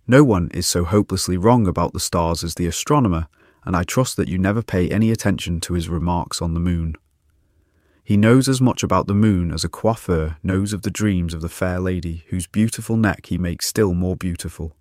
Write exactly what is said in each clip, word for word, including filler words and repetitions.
No one is so hopelessly wrong about the stars as the astronomer, and I trust that you never pay any attention to his remarks on the moon. He knows as much about the moon as a coiffeur knows of the dreams of the fair lady whose beautiful neck he makes still more beautiful.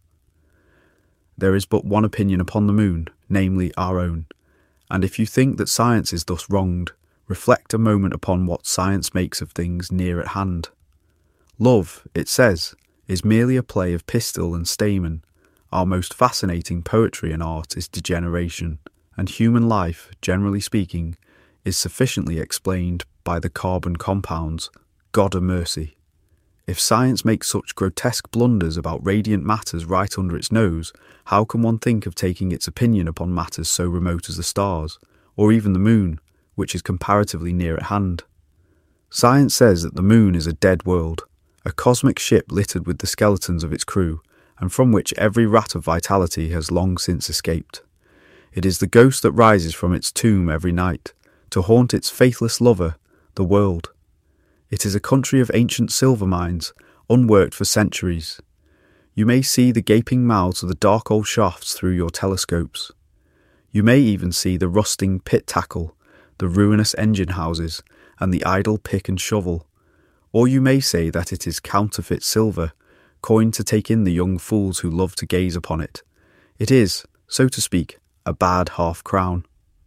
There is but one opinion upon the moon, namely our own, and if you think that science is thus wronged, reflect a moment upon what science makes of things near at hand. Love, it says, is merely a play of pistil and stamen. Our most fascinating poetry and art is degeneration, and human life, generally speaking, is sufficiently explained by the carbon compounds, God a mercy. If science makes such grotesque blunders about radiant matters right under its nose, how can one think of taking its opinion upon matters so remote as the stars, or even the moon, which is comparatively near at hand? Science says that the moon is a dead world, a cosmic ship littered with the skeletons of its crew, and from which every rat of vitality has long since escaped. It is the ghost that rises from its tomb every night, to haunt its faithless lover, the world. It is a country of ancient silver mines, unworked for centuries. You may see the gaping mouths of the dark old shafts through your telescopes. You may even see the rusting pit tackle, the ruinous engine houses, and the idle pick and shovel. Or you may say that it is counterfeit silver, coined to take in the young fools who love to gaze upon it. It is, so to speak, a bad half-crown.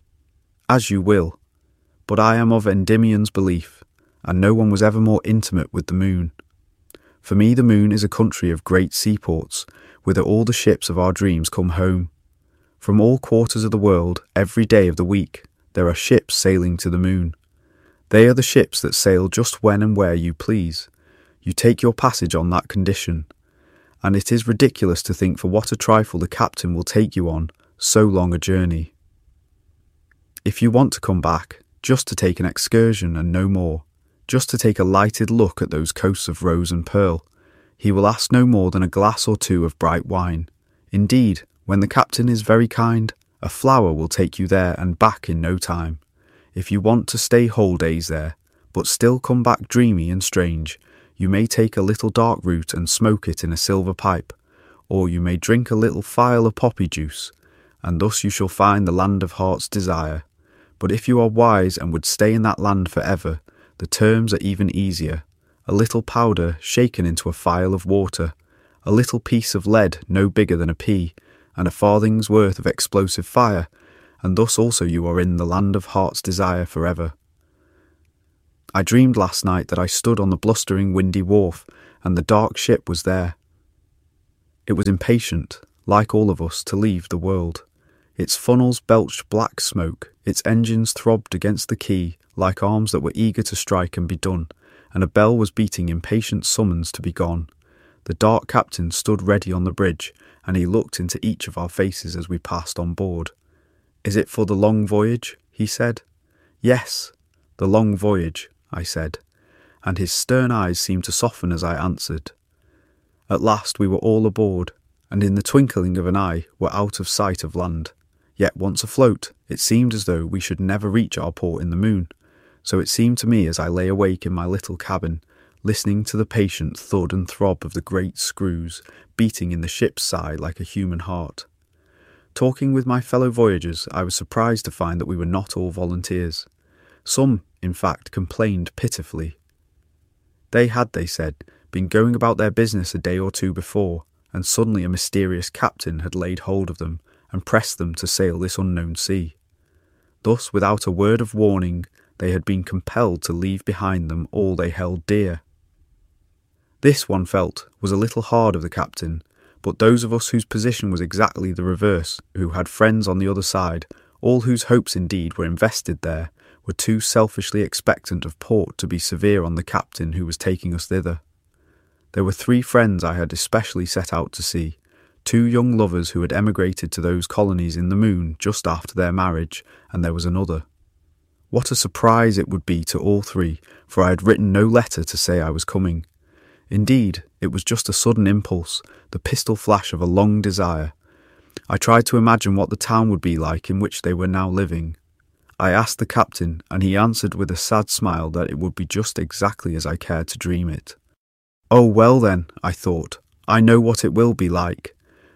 As you will. But I am of Endymion's belief, and no one was ever more intimate with the moon. For me the moon is a country of great seaports, whither all the ships of our dreams come home. From all quarters of the world, every day of the week, there are ships sailing to the moon. They are the ships that sail just when and where you please. You take your passage on that condition, and it is ridiculous to think for what a trifle the captain will take you on so long a journey. If you want to come back, just to take an excursion and no more, just to take a lighted look at those coasts of rose and pearl, he will ask no more than a glass or two of bright wine. Indeed, when the captain is very kind, a flower will take you there and back in no time. If you want to stay whole days there, but still come back dreamy and strange, you may take a little dark root and smoke it in a silver pipe, or you may drink a little phial of poppy juice, and thus you shall find the land of heart's desire. But if you are wise and would stay in that land for ever, the terms are even easier. A little powder shaken into a phial of water, a little piece of lead no bigger than a pea, and a farthing's worth of explosive fire, and thus also you are in the land of heart's desire forever. I dreamed last night that I stood on the blustering windy wharf, and the dark ship was there. It was impatient, like all of us, to leave the world. Its funnels belched black smoke, its engines throbbed against the quay like arms that were eager to strike and be done, and a bell was beating impatient summons to be gone. The dark captain stood ready on the bridge, and he looked into each of our faces as we passed on board. "Is it for the long voyage?" he said. "Yes, the long voyage," I said, and his stern eyes seemed to soften as I answered. At last we were all aboard, and in the twinkling of an eye were out of sight of land. Yet once afloat, it seemed as though we should never reach our port in the moon. So it seemed to me as I lay awake in my little cabin, listening to the patient thud and throb of the great screws beating in the ship's side like a human heart. Talking with my fellow voyagers, I was surprised to find that we were not all volunteers. Some, in fact, complained pitifully. They had, they said, been going about their business a day or two before, and suddenly a mysterious captain had laid hold of them and pressed them to sail this unknown sea. Thus, without a word of warning, they had been compelled to leave behind them all they held dear. This, one felt, was a little hard of the captain, but those of us whose position was exactly the reverse, who had friends on the other side, all whose hopes indeed were invested there, were too selfishly expectant of port to be severe on the captain who was taking us thither. There were three friends I had especially set out to see, two young lovers who had emigrated to those colonies in the moon just after their marriage, and there was another. What a surprise it would be to all three, for I had written no letter to say I was coming. Indeed, it was just a sudden impulse, the pistol flash of a long desire. I tried to imagine what the town would be like in which they were now living. I asked the captain, and he answered with a sad smile that it would be just exactly as I cared to dream it. Oh well then, I thought, I know what it will be like.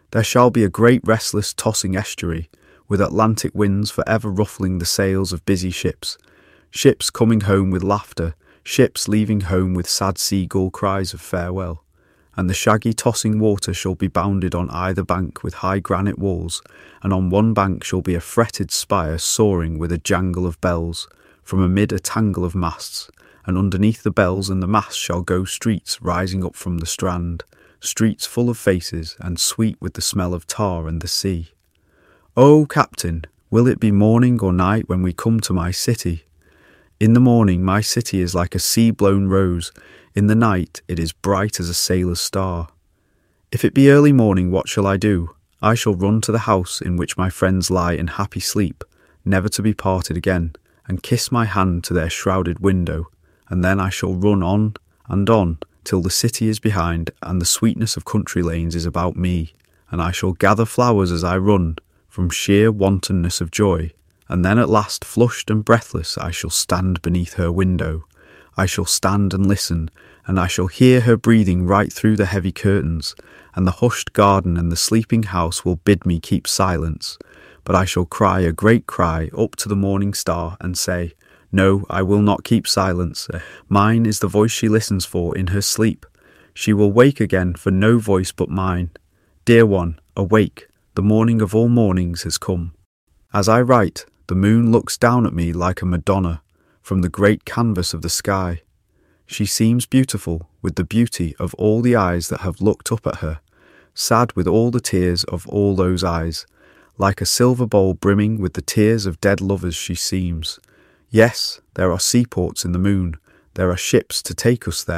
There shall be a great restless tossing estuary, with Atlantic winds for ever ruffling the sails of busy ships, ships coming home with laughter, ships leaving home with sad seagull cries of farewell. And the shaggy tossing water shall be bounded on either bank with high granite walls, and on one bank shall be a fretted spire soaring with a jangle of bells, from amid a tangle of masts, and underneath the bells and the masts shall go streets rising up from the strand, streets full of faces, and sweet with the smell of tar and the sea. Oh, Captain, will it be morning or night when we come to my city? In the morning my city is like a sea-blown rose, in the night it is bright as a sailor's star. If it be early morning, what shall I do? I shall run to the house in which my friends lie in happy sleep, never to be parted again, and kiss my hand to their shrouded window, and then I shall run on and on till the city is behind and the sweetness of country lanes is about me, and I shall gather flowers as I run, from sheer wantonness of joy, and then at last, flushed and breathless, I shall stand beneath her window. I shall stand and listen, and I shall hear her breathing right through the heavy curtains, and the hushed garden and the sleeping house will bid me keep silence. But I shall cry a great cry up to the morning star and say, no, I will not keep silence. Mine is the voice she listens for in her sleep. She will wake again for no voice but mine. Dear one, awake, the morning of all mornings has come. As I write, the moon looks down at me like a Madonna from the great canvas of the sky. She seems beautiful with the beauty of all the eyes that have looked up at her, sad with all the tears of all those eyes. Like a silver bowl brimming with the tears of dead lovers she seems. Yes, there are seaports in the moon, there are ships to take us there.